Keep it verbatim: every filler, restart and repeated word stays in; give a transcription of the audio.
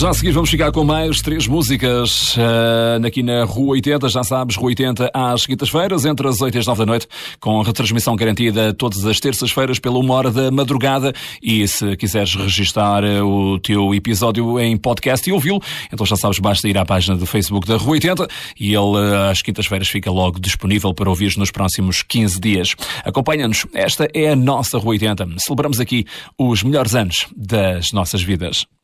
Já a seguir vamos ficar com mais três músicas uh, aqui na Rua oitenta, já sabes, Rua oitenta às quintas-feiras, entre as oito e as nove da noite, com retransmissão garantida todas as terças-feiras pela uma hora da madrugada. E se quiseres registar o teu episódio em podcast e ouvi-lo, então já sabes, basta ir à página do Facebook da Rua oitenta e ele às quintas-feiras fica logo disponível para ouvir nos próximos quinze dias. Acompanha-nos, esta é a nossa Rua oitenta. Celebramos aqui os melhores anos das nossas vidas.